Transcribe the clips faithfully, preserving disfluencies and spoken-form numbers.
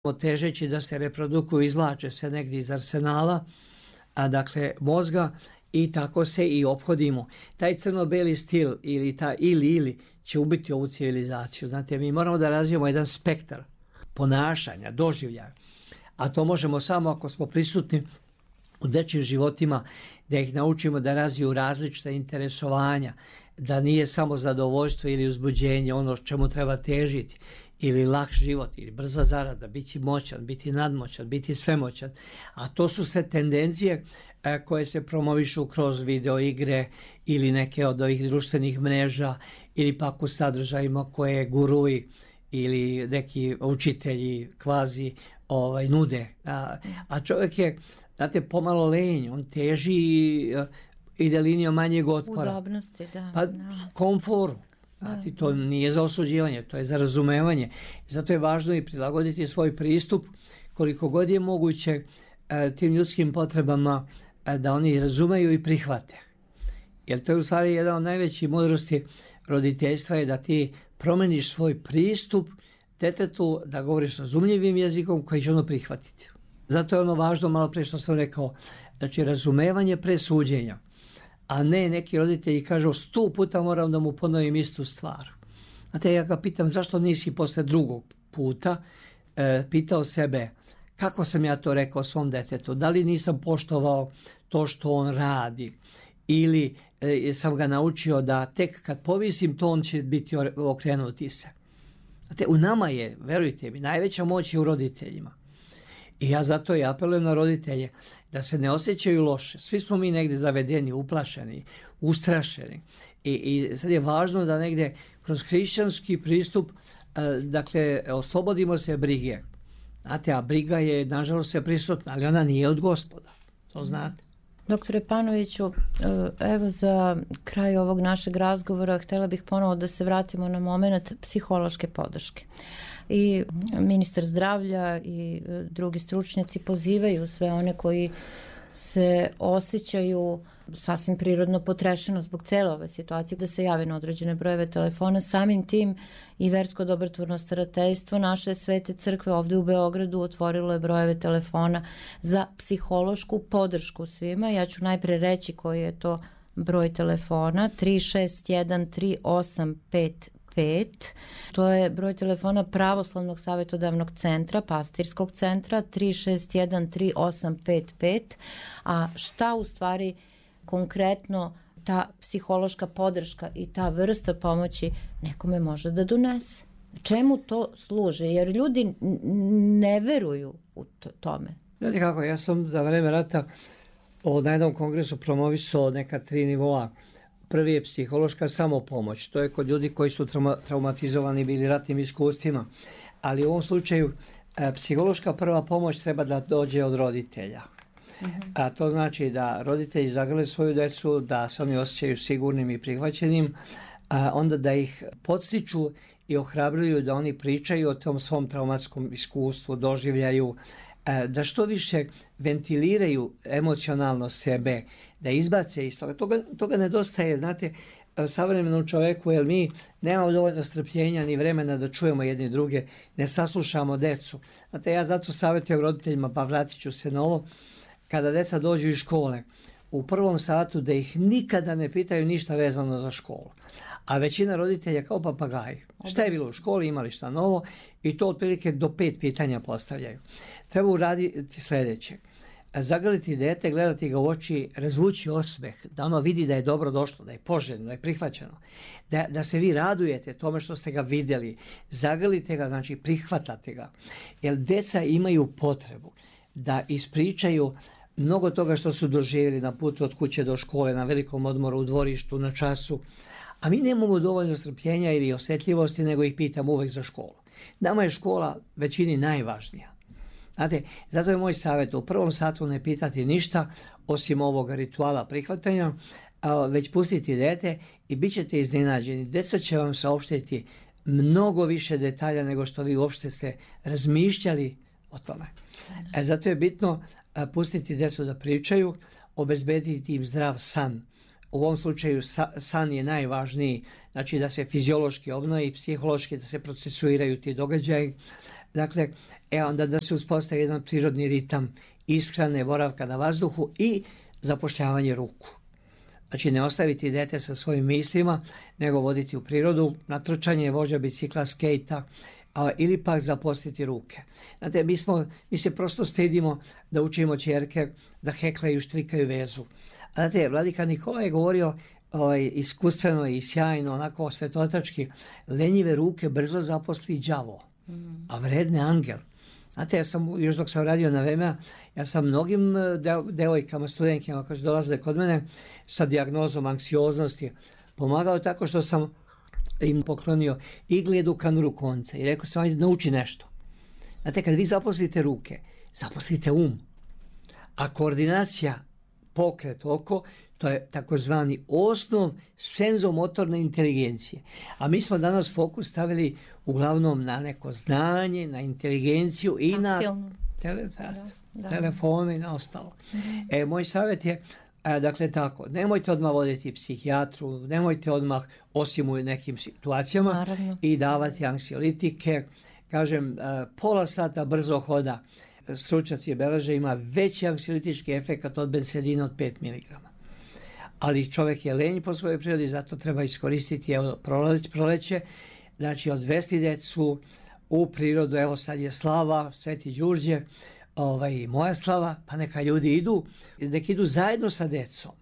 težeći da se reprodukuju, izvlače se negdje iz arsenala, a dakle mozga, i tako se i ophodimo. Taj crno-beli stil ili ta ili ili će ubiti ovu civilizaciju. Znate, mi moramo da razvijemo jedan spektar ponašanja, doživljaja, a to možemo samo ako smo prisutni u dečjim životima, da ih naučimo da razviju različita interesovanja, da nije samo zadovoljstvo ili uzbuđenje ono čemu treba težiti, ili lak život, ili brza zarada, biti moćan, biti nadmoćan, biti svemoćan. A to su sve tendencije e, koje se promovišu kroz video igre ili neke od ovih društvenih mreža, ili pak u sadržajima koje guruji ili neki učitelji kvazi ovaj, nude. A, a čovjek je, znate, pomalo lenj, on teži i ide linijom manjeg otpora. Udobnosti, da. Pa da. komforu. Znate, to nije za osuđivanje, to je za razumevanje. Zato je važno i prilagoditi svoj pristup koliko god je moguće e, tim ljudskim potrebama e, da oni razumeju i prihvate. Jer to je u stvari jedan od najvećih mudrosti roditeljstva, je da ti promeniš svoj pristup detetu, da govoriš razumljivim jezikom koji će ono prihvatiti. Zato je ono važno, malo pre što sam rekao, znači razumevanje pre suđenja. A ne neki roditelji kažu sto puta moram da mu ponovim istu stvar. Znate, ja ga pitam zašto nisi posle drugog puta e, pitao sebe kako sam ja to rekao svom detetu, da li nisam poštovao to što on radi ili e, sam ga naučio da tek kad povisim ton će biti okrenuti se. Znate, u nama je, verujte mi, najveća moć je u roditeljima. I ja zato i apelujem na roditelje da se ne osjećaju loše. Svi smo mi negdje zavedeni, uplašeni, ustrašeni. I, i sad je važno da negdje kroz hrišćanski pristup, dakle, oslobodimo se brige. Znate, a briga je, nažalost, sve prisutna, ali ona nije od Gospoda. To znate. Doktore Panoviću, evo za kraj ovog našeg razgovora htjela bih ponovo da se vratimo na moment psihološke podrške. I ministar zdravlja i drugi stručnjaci pozivaju sve one koji se osjećaju sasvim prirodno potrešeno zbog cele ove situacije da se jave na određene brojeve telefona. Samim tim i Versko dobrotvorno starateljstvo naše Svete crkve ovdje u Beogradu otvorilo je brojeve telefona za psihološku podršku svima. Ja ću najpre reći koji je to broj telefona: tri šest jedan tri osam pet pet. To je broj telefona Pravoslavnog savjetodavnog centra, pastirskog centra, tri šest jedan tri osam pet pet. A šta u stvari konkretno ta psihološka podrška i ta vrsta pomoći nekome može da donese? Čemu to služi? Jer ljudi ne veruju u tome. Znate kako, ja sam za vreme rata na jednom kongresu promovisao neka tri nivoa. Prvi je psihološka samopomoć. To je kod ljudi koji su trauma, traumatizovani bili ratnim iskustvima. Ali u ovom slučaju e, psihološka prva pomoć treba da dođe od roditelja. Uh-huh. A to znači da roditelji zagrle svoju decu, da se oni osjećaju sigurnim i prihvaćenim, a onda da ih podstiču i ohrabruju da oni pričaju o tom svom traumatskom iskustvu, doživljaju, da što više ventiliraju emocionalno sebe, da izbace iz toga. Toga, toga nedostaje, znate, savremenom čovjeku, jer mi nemamo dovoljno strpljenja ni vremena da čujemo jedni druge, ne saslušamo decu. Znate, ja zato savjetujem roditeljima, pa vratit ću se na ovo, kada deca dođu iz škole, u prvom satu da ih nikada ne pitaju ništa vezano za školu. A većina roditelja kao papagaji. Šta je bilo u školi, imali šta novo, i to otprilike do pet pitanja postavljaju. Treba uraditi sljedeće. Zagrliti dete, gledati ga u oči, razvući osmeh, da ono vidi da je dobro došlo, da je poželjno, da je prihvaćeno, da, da se vi radujete tome što ste ga vidjeli. Zagrlite ga, znači prihvatate ga. Jer deca imaju potrebu da ispričaju mnogo toga što su doživjeli na putu od kuće do škole, na velikom odmoru, u dvorištu, na času. A mi nemamo dovoljno strpljenja ili osjetljivosti, nego ih pitamo uvek za školu. Nama je škola većini najvažnija. Znate, zato je moj savjet u prvom satu ne pitati ništa osim ovog rituala prihvatanja, već pustiti dete i bit ćete iznenađeni. Deca će vam saopštiti mnogo više detalja nego što vi uopšte ste razmišljali o tome. E, zato je bitno pustiti decu da pričaju, obezbediti im zdrav san, u ovom slučaju san je najvažniji, znači da se fiziološki obnovi, psihološki da se procesuiraju ti događaji. Dakle, e onda da se uspostavi jedan prirodni ritam ishrane, boravka na vazduhu i zapošljavanje ruku. Znači ne ostaviti dete sa svojim mislima, nego voditi u prirodu, na trčanje, vožnja bicikla, skejta, a, ili pak zaposliti ruke. Znate, mi, smo, mi se prosto stidimo da učimo ćerke da heklaju, štrikaju vezu. A znate, vladika Nikola je govorio ovaj, iskustveno i sjajno, onako svetotački, lenjive ruke brzo zaposli đavo, a vredne angel. Znate, ja sam, još dok sam radio na V M A, ja sam mnogim devojkama, studentkama, kad dolaze kod mene sa dijagnozom anksioznosti, pomagao tako što sam im poklonio igledu kanuru konca i rekao sam, ajde, nauči nešto. Znate, kad vi zaposlite ruke, zaposlite um, a koordinacija, pokret, oko, to je takozvani osnov senzomotorne inteligencije. A mi smo danas fokus stavili uglavnom na neko znanje, na inteligenciju i Aktilno. na tele, da, da. telefone i na ostalo. Mm-hmm. E, moj savjet je, a, dakle tako, nemojte odmah voditi psihijatru, nemojte odmah, osim u nekim situacijama, Naravno. i davati anksiolitike. Kažem, a, pola sata brzo hoda, stručnjaci beleže, ima veći anksiolitički efekt od bensedina od pet miligrama. Ali čovjek je lenj po svojoj prirodi, zato treba iskoristiti evo, proleće, znači odvesti decu u prirodu. Evo sad je slava, Sveti Đurđe, ovaj, moja slava, pa neka ljudi idu, neka idu zajedno sa decom.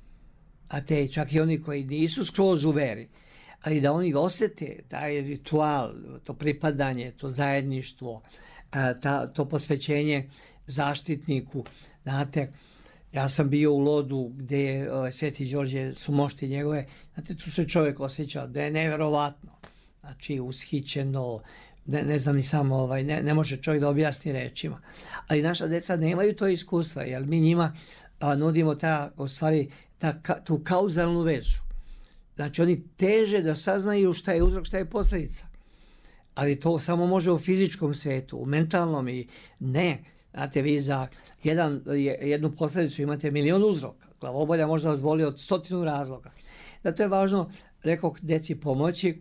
A te čak i oni koji nisu skroz u veri, ali da oni osjete taj ritual, to pripadanje, to zajedništvo, ta, to posvećenje zaštitniku. Znate, ja sam bio u Lodu gdje je o, Sveti Đorđe su mošti njegove. Znate, tu se čovjek osjeća da je nevjerovatno. Znači, ushićeno, ne, ne znam ni samo, ovaj, ne, ne može čovjek da objasni rečima. Ali naša deca nemaju to iskustva, jer mi njima a, nudimo ta, u stvari, ta, ka, tu kauzalnu vezu. Znači, oni teže da saznaju šta je uzrok, šta je posljedica. Ali to samo može u fizičkom svijetu, u mentalnom i ne. Znate, vi za jedan, jednu posljedicu imate milion uzroka. Glavobolja možda vas boli od stotinu razloga. Zato je važno, rekao, deci pomoći,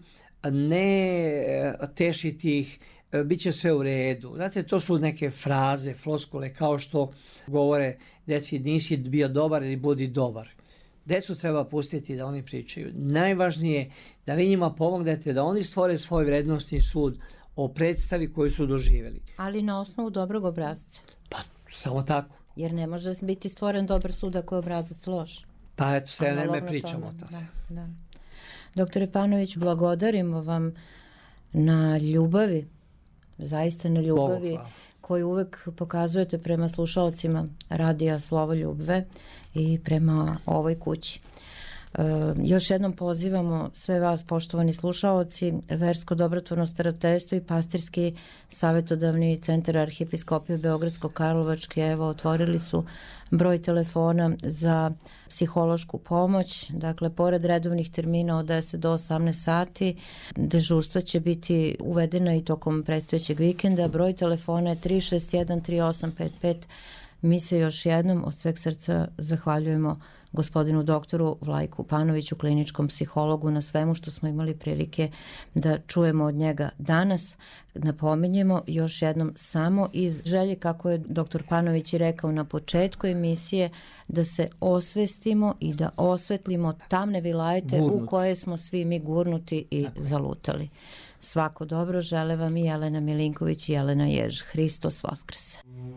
ne tešiti ih, bit će sve u redu. Znate, to su neke fraze, floskule, kao što govore deci, nisi bio dobar ili budi dobar. Decu treba pustiti da oni pričaju. Najvažnije je da vi njima pomognete, da oni stvore svoj vrednostni sud o predstavi koju su doživjeli. Ali na osnovu dobrog obrazca. Pa, samo tako. Jer ne može biti stvoren dobar sud ako je obrazac loš. Pa eto, sve ne pričamo o tome. Da, da. Doktore Panović, blagodarimo vam na ljubavi, zaista na ljubavi koju uvek pokazujete prema slušalcima radija Slovo Ljubve i prema ovoj kući. E, još jednom pozivamo sve vas, poštovani slušaoci, Versko dobrotvorno starateljstvo i Pastirski savjetodavni centar Arhijepiskopije Beogradsko-Karlovačke, evo, otvorili su broj telefona za psihološku pomoć. Dakle, pored redovnih termina od deset do osamnaest sati, dežurstva će biti uvedena i tokom predstojećeg vikenda. Broj telefona je tri šest jedan tri osam pet pet. Mi se još jednom od sveg srca zahvaljujemo gospodinu doktoru Vlajku Panoviću, kliničkom psihologu, na svemu što smo imali prilike da čujemo od njega danas. Napominjemo još jednom samo iz želje, kako je doktor Panović i rekao na početku emisije, da se osvestimo i da osvetlimo tamne vilajete Gurnuti. u koje smo svi mi gurnuti i Tako. zalutali. Svako dobro žele vam i Jelena Milinković i Jelena Jež. Hristos Vaskrse.